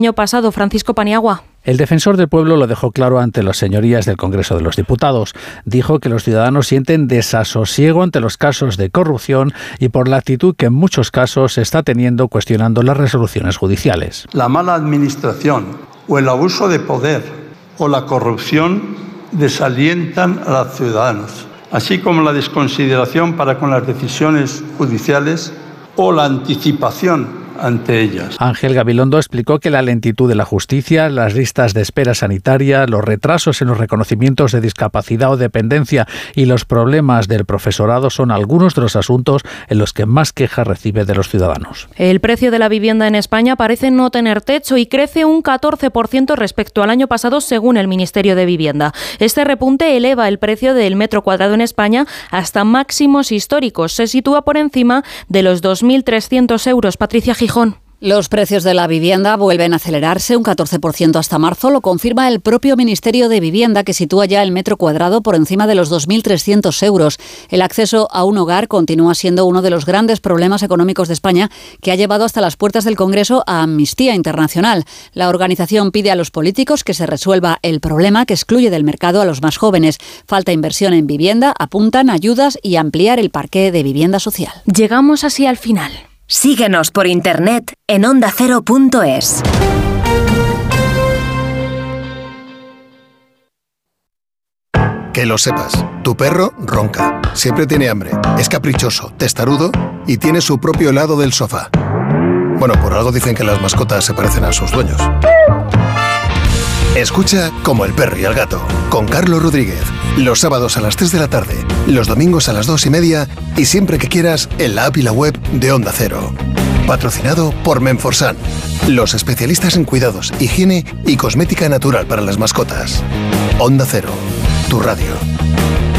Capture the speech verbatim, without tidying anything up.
año pasado. Francisco Paniagua. El defensor del pueblo lo dejó claro ante las señorías del Congreso de los Diputados. Dijo que los ciudadanos sienten desasosiego ante los casos de corrupción y por la actitud que en muchos casos se está teniendo cuestionando las resoluciones judiciales. La mala administración o el abuso de poder o la corrupción desalientan a los ciudadanos, así como la desconsideración para con las decisiones judiciales o la anticipación ante ellas. Ángel Gabilondo explicó que la lentitud de la justicia, las listas de espera sanitaria, los retrasos en los reconocimientos de discapacidad o dependencia y los problemas del profesorado son algunos de los asuntos en los que más quejas recibe de los ciudadanos. El precio de la vivienda en España parece no tener techo y crece un catorce por ciento respecto al año pasado, según el Ministerio de Vivienda. Este repunte eleva el precio del metro cuadrado en España hasta máximos históricos. Se sitúa por encima de los dos mil trescientos euros. Patricia Gijón. Los precios de la vivienda vuelven a acelerarse un catorce por ciento hasta marzo, lo confirma el propio Ministerio de Vivienda, que sitúa ya el metro cuadrado por encima de los dos mil trescientos euros. El acceso a un hogar continúa siendo uno de los grandes problemas económicos de España, que ha llevado hasta las puertas del Congreso a Amnistía Internacional. La organización pide a los políticos que se resuelva el problema que excluye del mercado a los más jóvenes. Falta inversión en vivienda, apuntan ayudas y ampliar el parqué de vivienda social. Llegamos así al final. Síguenos por internet en onda cero punto es. Que lo sepas, tu perro ronca, siempre tiene hambre, es caprichoso, testarudo y tiene su propio lado del sofá. Bueno, por algo dicen que las mascotas se parecen a sus dueños. Escucha Como el perro y el gato, con Carlos Rodríguez, los sábados a las tres de la tarde, los domingos a las dos y media y siempre que quieras en la app y la web de Onda Cero. Patrocinado por Menforsan, los especialistas en cuidados, higiene y cosmética natural para las mascotas. Onda Cero, tu radio.